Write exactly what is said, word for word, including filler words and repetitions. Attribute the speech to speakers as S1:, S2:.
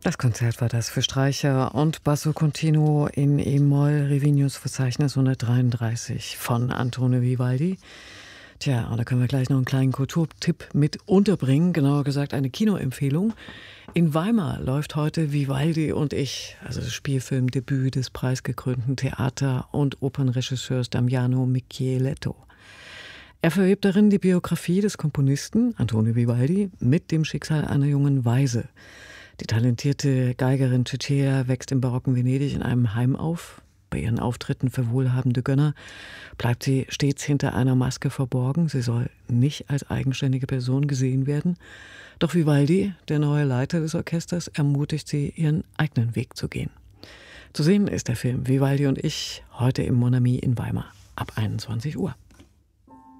S1: Das Konzert war das für Streicher und Basso Continuo in E-Moll, Rivignos Verzeichnis hundertdreiunddreißig von Antonio Vivaldi. Tja, und da können wir gleich noch einen kleinen Kulturtipp mit unterbringen, genauer gesagt eine Kinoempfehlung. In Weimar läuft heute Vivaldi und ich, also das Spielfilmdebüt des preisgekrönten Theater- und Opernregisseurs Damiano Micheletto. Er verwebt darin die Biografie des Komponisten Antonio Vivaldi mit dem Schicksal einer jungen Waise. Die talentierte Geigerin Cecilia wächst im barocken Venedig in einem Heim auf. Bei ihren Auftritten für wohlhabende Gönner bleibt sie stets hinter einer Maske verborgen. Sie soll nicht als eigenständige Person gesehen werden. Doch Vivaldi, der neue Leiter des Orchesters, ermutigt sie, ihren eigenen Weg zu gehen. Zu sehen ist der Film Vivaldi und ich heute im Mon Ami in Weimar ab einundzwanzig Uhr.